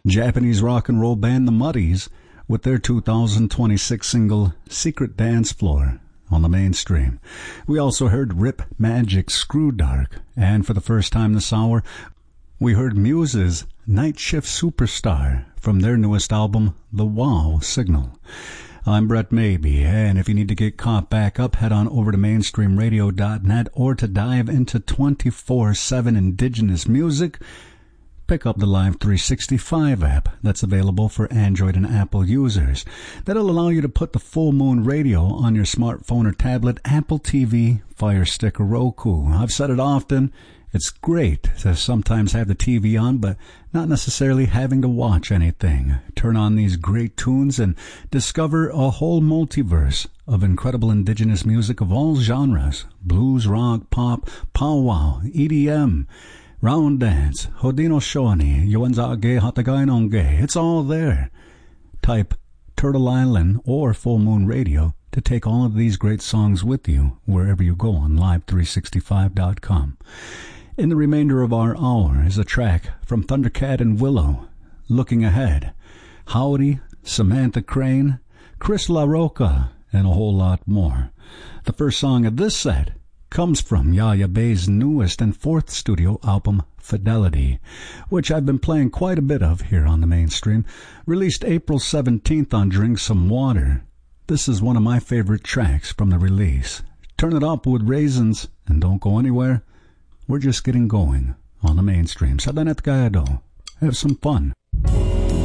Japanese rock and roll band The Muddies with their 2026 single Secret Dance Floor on the Mainstream. We also heard Rip Magic's Screw Dark, and for the first time this hour, we heard Muse's Night Shift Superstar from their newest album, The Wow Signal. I'm Brett Maybe, and if you need to get caught back up, head on over to mainstreamradio.net, or to dive into 24/7 indigenous music, pick up the Live 365 app that's available for Android and Apple users. That'll allow you to put the Full Moon Radio on your smartphone or tablet, Apple TV, Fire Stick, or Roku. I've said it often, it's great to sometimes have the TV on, but not necessarily having to watch anything. Turn on these great tunes and discover a whole multiverse of incredible indigenous music of all genres: blues, rock, pop, powwow, EDM, round dance, Hodino Shoni, Yuanzage Hatagainonge. It's all there. Type Turtle Island or Full Moon Radio to take all of these great songs with you wherever you go on live365.com. In the remainder of our hour is a track from Thundercat and Willow, Looking Ahead, Howdy, Samantha Crane, Chris LaRocca, and a whole lot more. The first song of this set comes from Yaya Bay's newest and fourth studio album, Fidelity, which I've been playing quite a bit of here on the Mainstream. Released April 17th on Drink Some Water. This is one of my favorite tracks from the release. Turn it up with raisins and don't go anywhere. We're just getting going on the Mainstream. Sa danet kaya do. Have some fun.